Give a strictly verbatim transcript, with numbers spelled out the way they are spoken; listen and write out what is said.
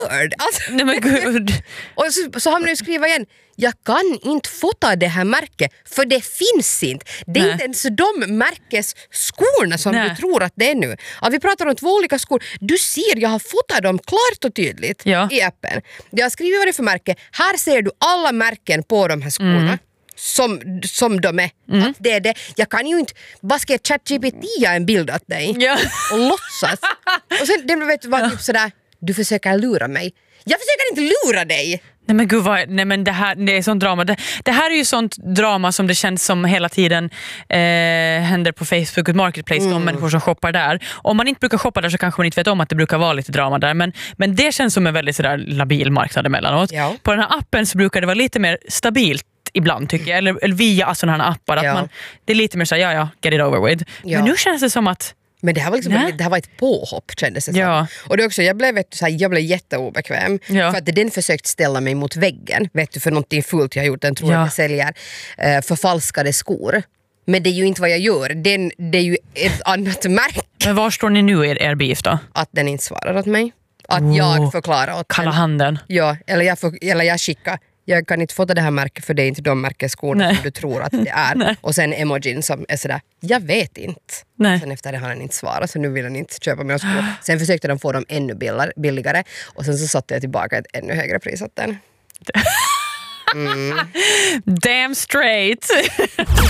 störd. Alltså. Nej men gud. Och så, så hamnar jag skriva igen. Jag kan inte fota det här märket för det finns inte. Det är Nej. inte ens de märkesskorna som Nej. du tror att det är nu. Ja, vi pratar om två olika skor. Du ser, jag har fotat dem klart och tydligt Ja. i appen. Jag skriver vad det är för märke. Här ser du alla märken på de här skorna. Mm. Som, som de är. Mm. Att det är det. Jag kan ju inte bara ska ChatGPT en bild åt dig Ja. och låtsas. Och sen det vet du var typ sådär, du försöker lura mig. Jag försöker inte lura dig. Nej men gud, vad, nej men det här det är sånt drama. Det, det här är ju sånt drama som det känns som hela tiden eh, händer på Facebook och Marketplace, mm. de människor som shoppar där. Om man inte brukar shoppa där så kanske man inte vet om att det brukar vara lite drama där. Men, men det känns som en väldigt sådär labil marknad emellanåt. Ja. På den här appen så brukar det vara lite mer stabilt ibland tycker jag. Eller, eller via sådana här appar. Att Ja. man, det är lite mer så här, ja ja, get it over with. Ja. Men nu känns det som att Men det här var liksom Nej. det här var ett påhopp kändes det som. Ja. Och det också jag blev vet du, så här, jag blev jätteobekväm Ja. för att den försökt ställa mig mot väggen. Vet du för någonting fult jag har gjort, den tror Ja. att jag säljer eh, förfalskade skor. Men det är ju inte vad jag gör. Den, det är ju ett annat märke. men var står ni nu i er, er beef då? Att den inte svarar åt mig. Att Oh. jag förklarar åt Kalla den. handen. Ja, eller jag, för, eller jag skickar. Jag kan inte fota det här märket för det är inte de märkesskorna Nej. som du tror att det är. Nej. Och sen emojin som är sådär, jag vet inte. Nej. Sen efter det har han inte svarat så nu vill han inte köpa mina skor. Sen försökte de få dem ännu billigare, billigare och sen så satte jag tillbaka ett ännu högre pris åt den. Damn straight.